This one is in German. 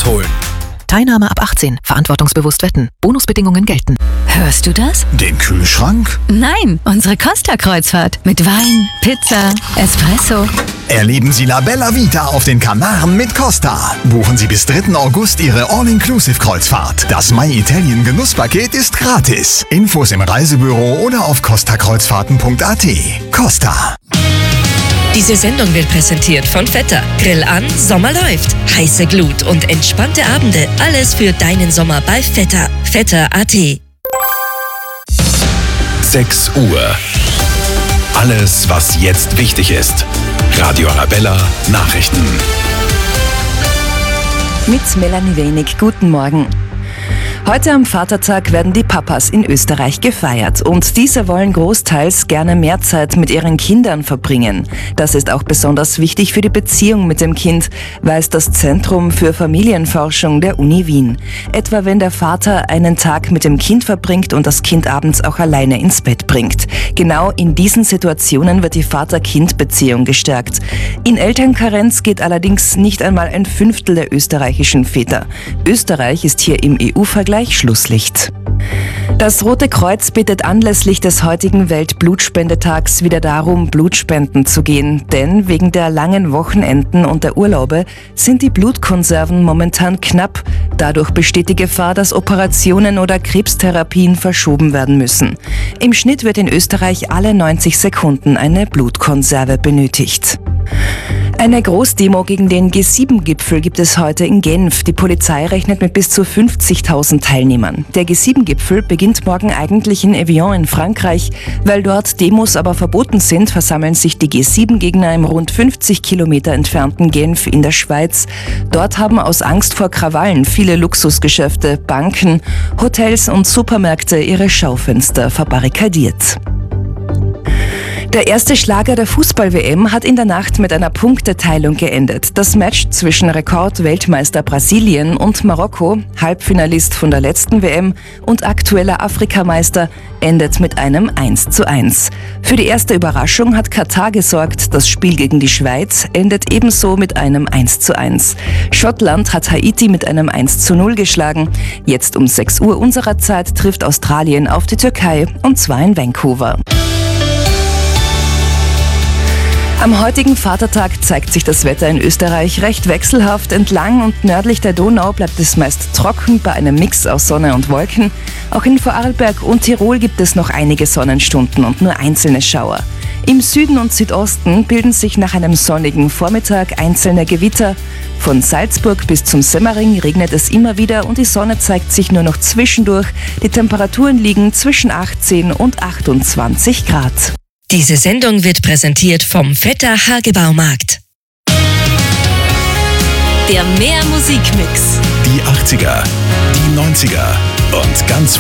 rausholen. Teilnahme ab 18. Verantwortungsbewusst wetten. Bonusbedingungen gelten. Hörst du das? Den Kühlschrank? Nein, unsere Costa-Kreuzfahrt. Mit Wein, Pizza, Espresso. Erleben Sie La Bella Vita auf den Kanaren mit Costa. Buchen Sie bis 3. August Ihre All-Inclusive-Kreuzfahrt. Das My Italien Genusspaket ist gratis. Infos im Reisebüro oder auf costakreuzfahrten.at. Costa. Diese Sendung wird präsentiert von Vetter. Grill an, Sommer läuft. Heiße Glut und entspannte Abende. Alles für deinen Sommer bei Vetter. Vetter.at. 6 Uhr. Alles, was jetzt wichtig ist. Radio Arabella Nachrichten. Mit Melanie Wenig. Guten Morgen. Heute am Vatertag werden die Papas in Österreich gefeiert und diese wollen großteils gerne mehr Zeit mit ihren Kindern verbringen. Das ist auch besonders wichtig für die Beziehung mit dem Kind, weiß das Zentrum für Familienforschung der Uni Wien. Etwa wenn der Vater einen Tag mit dem Kind verbringt und das Kind abends auch alleine ins Bett bringt. Genau in diesen Situationen wird die Vater-Kind-Beziehung gestärkt. In Elternkarenz geht allerdings nicht einmal ein Fünftel der österreichischen Väter. Österreich ist hier im EU-Vergleich Schlusslicht. Das Rote Kreuz bittet anlässlich des heutigen Weltblutspendetags wieder darum, Blutspenden zu gehen. Denn wegen der langen Wochenenden und der Urlaube sind die Blutkonserven momentan knapp. Dadurch besteht die Gefahr, dass Operationen oder Krebstherapien verschoben werden müssen. Im Schnitt wird in Österreich alle 90 Sekunden eine Blutkonserve benötigt. Eine Großdemo gegen den G7-Gipfel gibt es heute in Genf. Die Polizei rechnet mit bis zu 50.000 Teilnehmern. Der G7-Gipfel beginnt morgen eigentlich in Evian in Frankreich. Weil dort Demos aber verboten sind, versammeln sich die G7-Gegner im rund 50 Kilometer entfernten Genf in der Schweiz. Dort haben aus Angst vor Krawallen viele Luxusgeschäfte, Banken, Hotels und Supermärkte ihre Schaufenster verbarrikadiert. Der erste Schlager der Fußball-WM hat in der Nacht mit einer Punkteteilung geendet. Das Match zwischen Rekord-Weltmeister Brasilien und Marokko, Halbfinalist von der letzten WM und aktueller Afrikameister, endet mit einem 1:1. Für die erste Überraschung hat Katar gesorgt. Das Spiel gegen die Schweiz endet ebenso mit einem 1:1. Schottland hat Haiti mit einem 1:0 geschlagen. Jetzt um 6 Uhr unserer Zeit trifft Australien auf die Türkei, und zwar in Vancouver. Am heutigen Vatertag zeigt sich das Wetter in Österreich recht wechselhaft. Entlang und nördlich der Donau bleibt es meist trocken bei einem Mix aus Sonne und Wolken. Auch in Vorarlberg und Tirol gibt es noch einige Sonnenstunden und nur einzelne Schauer. Im Süden und Südosten bilden sich nach einem sonnigen Vormittag einzelne Gewitter. Von Salzburg bis zum Semmering regnet es immer wieder und die Sonne zeigt sich nur noch zwischendurch. Die Temperaturen liegen zwischen 18 und 28 Grad. Diese Sendung wird präsentiert vom Vetter Hagebaumarkt. Der Mehr Musikmix. Die 80er, die 90er und ganz